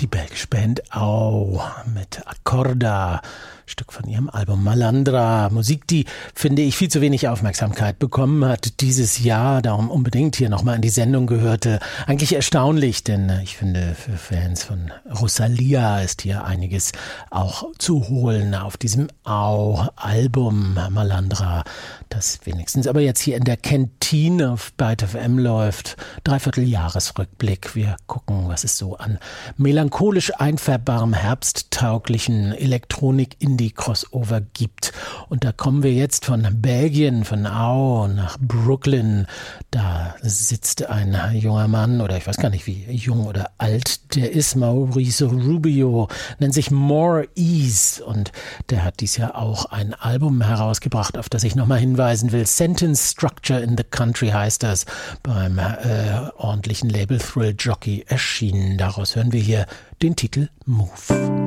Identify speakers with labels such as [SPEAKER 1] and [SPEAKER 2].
[SPEAKER 1] Die belgische Band Au mit Accorda, Stück von ihrem Album Malandra. Musik, die, finde ich, viel zu wenig Aufmerksamkeit bekommen hat dieses Jahr, darum unbedingt hier nochmal in die Sendung gehörte. Eigentlich erstaunlich, denn ich finde, für Fans von Rosalia ist hier einiges auch zu holen auf diesem Au-Album Malandra, das wenigstens aber jetzt hier in der Kantine auf Byte FM läuft. Dreivierteljahresrückblick. Wir gucken, was es so an melancholisch einfärbbarem, herbsttauglichen Elektronik-Indie-Crossover gibt. Und da kommen wir jetzt von Belgien, von Au nach Brooklyn. Da sitzt ein junger Mann, oder ich weiß gar nicht, wie jung oder alt der ist, Mauricio Rubio, nennt sich More Ease. Und der hat dies Jahr auch ein Album herausgebracht, auf das ich nochmal hinweisen will. Sentence Structure in the Country heißt das, beim ordentlichen Label Thrill Jockey erschienen. Daraus hören wir hier den Titel Move.